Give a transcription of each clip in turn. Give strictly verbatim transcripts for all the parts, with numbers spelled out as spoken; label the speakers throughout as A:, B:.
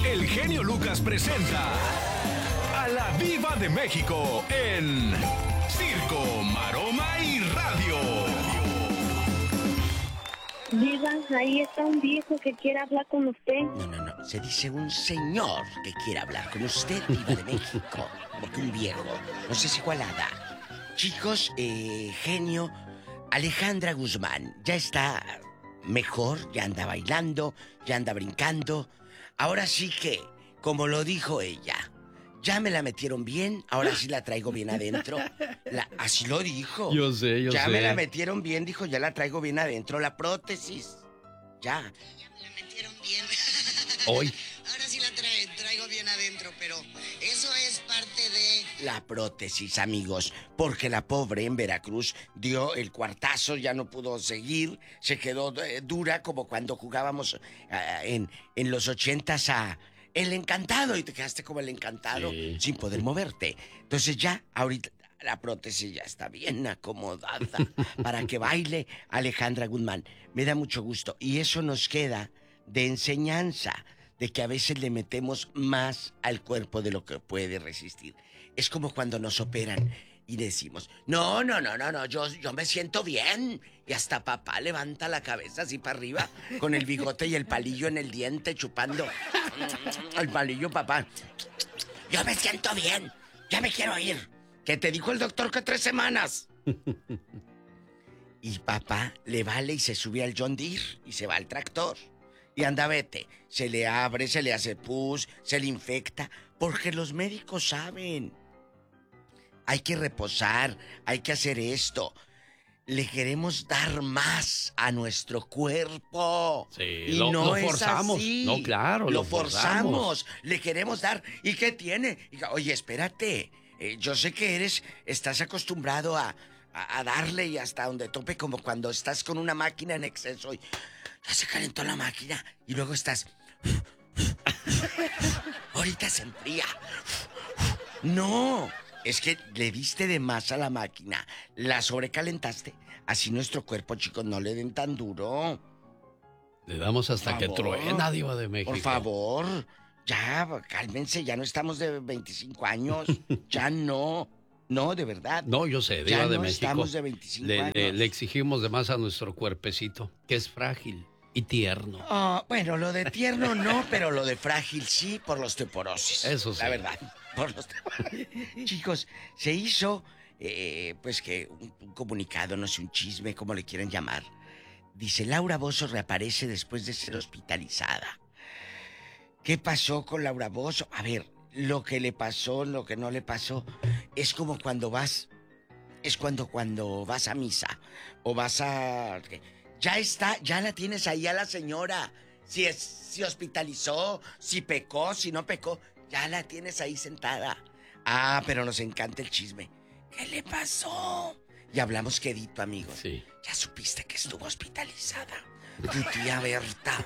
A: el genio Lucas presenta a la Diva de México en Circo, Maroma y Radio.
B: Diva, ahí está un viejo que quiere hablar con usted.
C: No, no, no. Se dice un señor que quiere hablar con usted, Diva de México. Porque un viejo. No sé si igualada. Chicos, eh, genio, Alejandra Guzmán ya está mejor, ya anda bailando, ya anda brincando. Ahora sí que, como lo dijo ella, ya me la metieron bien, ahora sí la traigo bien adentro. La, así lo dijo.
D: Yo sé, yo
C: ya
D: sé.
C: Ya me la metieron bien, dijo, ya la traigo bien adentro. La prótesis, ya.
E: Ya me la metieron bien.
D: Hoy.
E: Ahora sí la tra- traigo bien adentro, pero eso es parte de...
C: La prótesis, amigos, porque la pobre en Veracruz dio el cuartazo, ya no pudo seguir, se quedó eh, dura como cuando jugábamos uh, en, en los ochentas a El Encantado y te quedaste como El Encantado
D: Sí.
C: sin poder moverte. Entonces ya, ahorita la prótesis ya está bien acomodada para que baile Alejandra Guzmán. Me da mucho gusto y eso nos queda de enseñanza, de que a veces le metemos más al cuerpo de lo que puede resistir. Es como cuando nos operan y decimos, no, no, no, no, no, yo, yo me siento bien. Y hasta papá levanta la cabeza así para arriba, con el bigote y el palillo en el diente, chupando el palillo, papá. Yo me siento bien, ya me quiero ir. ¿Qué te dijo el doctor que tres semanas? Y papá le vale y se sube al John Deere y se va al tractor. Y anda, vete, se le abre, se le hace pus, se le infecta, porque los médicos saben. Hay que reposar, hay que hacer esto. Le queremos dar más a nuestro cuerpo.
D: Sí,
C: y
D: lo,
C: no
D: lo
C: es
D: forzamos.
C: así.
D: No, claro,
C: lo,
D: lo
C: forzamos.
D: forzamos.
C: Le queremos dar. ¿Y qué tiene? Y, oye, espérate. Eh, yo sé que eres, estás acostumbrado a, a, a darle y hasta donde tope, como cuando estás con una máquina en exceso y ya se calentó la máquina y luego estás... Ahorita se enfría. No, es que le diste de más a la máquina, la sobrecalentaste. Así nuestro cuerpo, chicos, no le den tan duro.
D: Le damos hasta que truena, Diva de México.
C: Por favor, ya, cálmense, ya no estamos de veinticinco años, ya no, no, de verdad.
D: No, yo sé, Diva
C: ya
D: de
C: no
D: México.
C: estamos de veinticinco
D: le,
C: años.
D: Le, le exigimos de más a nuestro cuerpecito, que es frágil y tierno.
C: Oh, bueno, lo de tierno no, pero lo de frágil sí, por la osteoporosis.
D: Eso sí.
C: La verdad, por los Chicos, se hizo, eh, pues que un, un comunicado, no sé, un chisme, como le quieran llamar. Dice, Laura Bozzo reaparece después de ser hospitalizada. ¿Qué pasó con Laura Bozzo? A ver, lo que le pasó, lo que no le pasó, es como cuando vas, es cuando cuando vas a misa o vas a... Ya está, ya la tienes ahí a la señora. Si es, si hospitalizó, si pecó, si no pecó, ya la tienes ahí sentada. Ah, pero nos encanta el chisme. ¿Qué le pasó? Y hablamos quedito, amigos.
D: Sí.
C: Ya supiste que estuvo hospitalizada tu tía Berta.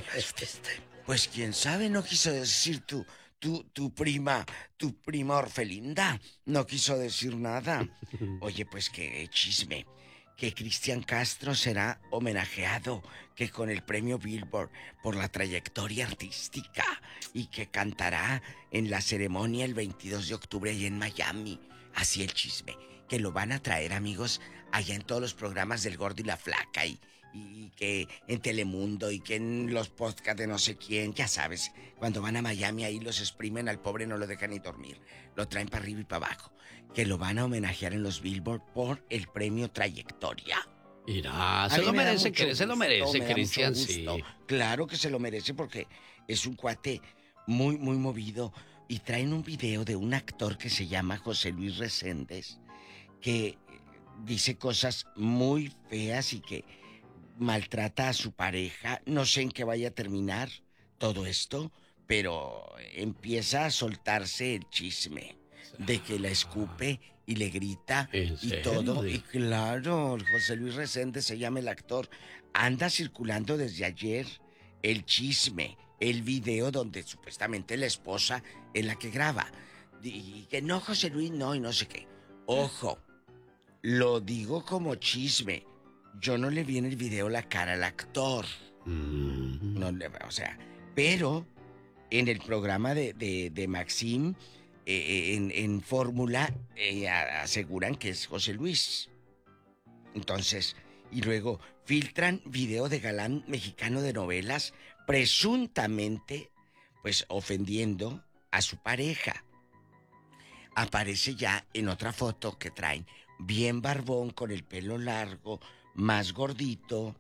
C: Pues quién sabe, no quiso decir tu, tu, tu prima, tu prima Orfelinda. No quiso decir nada. Oye, pues qué chisme. Que Cristian Castro será homenajeado, que con el premio Billboard por la trayectoria artística y que cantará en la ceremonia el veintidós de octubre allá en Miami. Así el chisme, que lo van a traer, amigos, allá en todos los programas del Gordo y la Flaca y, y que en Telemundo y que en los podcasts de no sé quién, ya sabes, cuando van a Miami ahí los exprimen al pobre, no lo dejan ni dormir, lo traen para arriba y para abajo, que lo van a homenajear en los Billboard por el premio Trayectoria.
D: Irá, se lo merece, que, se lo merece,
C: me
D: Cristian, sí.
C: Claro que se lo merece porque es un cuate muy, muy movido. Y traen un video de un actor que se llama José Luis Reséndez, que dice cosas muy feas y que maltrata a su pareja. No sé en qué vaya a terminar todo esto, pero empieza a soltarse el chisme de que la escupe y le grita y todo. Y claro, José Luis Reséndez se llama el actor. Anda circulando desde ayer el chisme, el video donde supuestamente la esposa es la que graba. Y que no, José Luis, no, y no sé qué. Ojo, lo digo como chisme. Yo no le vi en el video la cara al actor.
D: Mm.
C: No le, o sea, pero en el programa de, de, de Maxim, eh, en, en Fórmula, eh, aseguran que es José Luis. Entonces, y luego filtran video de galán mexicano de novelas, presuntamente, pues ofendiendo a su pareja. Aparece ya en otra foto que traen, bien barbón, con el pelo largo, más gordito.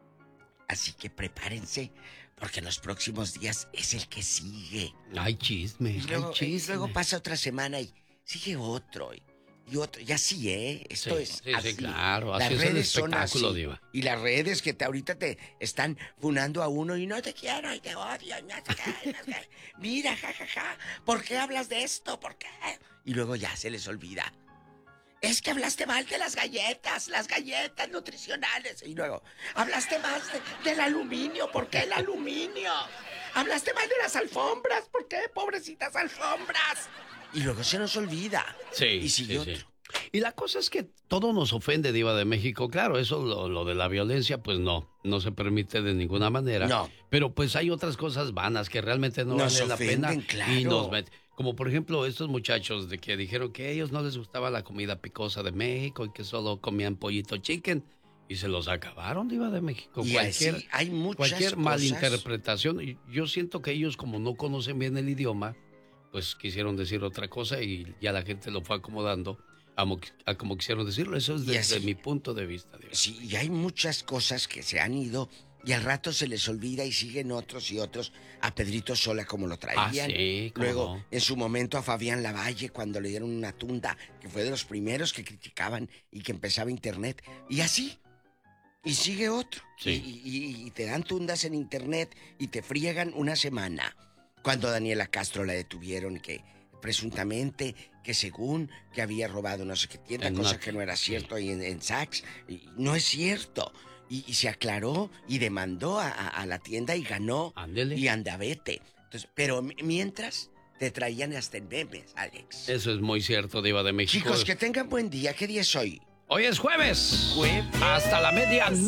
C: Así que prepárense, porque en los próximos días es el que sigue.
D: Hay chisme,
C: Y luego,
D: hay chisme.
C: y luego pasa otra semana y sigue otro, y, y otro. Y así, ¿eh? Esto
D: Sí,
C: es
D: sí,
C: así.
D: sí, claro,
C: Las
D: así es el
C: redes son
D: espectáculo,
C: así.
D: Diva.
C: Y las redes que te, ahorita te están funando a uno y no te quiero y te odio. Y no sé qué, no sé qué. Mira, jajaja, ja, ja. ¿Por qué hablas de esto? ¿Por qué? Y luego ya se les olvida. Es que hablaste mal de las galletas, las galletas nutricionales. Y luego, hablaste mal de, del aluminio. ¿Por qué el aluminio? Hablaste mal de las alfombras. ¿Por qué, pobrecitas alfombras? Y luego se nos olvida.
D: Sí,
C: Y sigue
D: sí,
C: otro.
D: sí. Y la cosa es que todo nos ofende, Diva de México. Claro, eso, lo, lo de la violencia, pues no, no se permite de ninguna manera.
C: No.
D: Pero pues hay otras cosas vanas que realmente no
C: Nos
D: valen la
C: ofenden,
D: pena.
C: claro.
D: Y nos met- Como por ejemplo estos muchachos de que dijeron que a ellos no les gustaba la comida picosa de México y que solo comían pollito chicken. Y se los acabaron, Diva de México.
C: Y
D: cualquier
C: así hay muchas
D: cualquier
C: cosas.
D: malinterpretación. Y yo siento que ellos, como no conocen bien el idioma, pues quisieron decir otra cosa y ya la gente lo fue acomodando a, mo- a como quisieron decirlo. Eso es
C: Y
D: desde
C: así-
D: mi punto de vista, Diva.
C: Sí, y hay muchas cosas que se han ido y al rato se les olvida y siguen otros y otros. A Pedrito Sola como lo traían.
D: Ah, sí, cómo
C: Luego,
D: no.
C: en su momento a Fabián Lavalle cuando le dieron una tunda, que fue de los primeros que criticaban y que empezaba internet. Y así. Y sigue otro.
D: Sí.
C: Y, y- y te dan tundas en internet y te friegan una semana. Cuando Daniela Castro la detuvieron, que presuntamente, que según que había robado no sé qué tienda,
D: En
C: cosa
D: una-
C: que no era
D: sí.
C: cierto ahí en, en Saks. Y no es cierto. Y, y se aclaró y demandó a, a- a la tienda y ganó.
D: Ándele.
C: Y andavete. Entonces, pero mi- mientras te traían hasta en memes, Alex.
D: Eso es muy cierto, Diva de México.
C: Chicos, que tengan buen día. ¿Qué día es hoy?
D: Hoy es jueves.
C: Jueves.
D: Hasta la media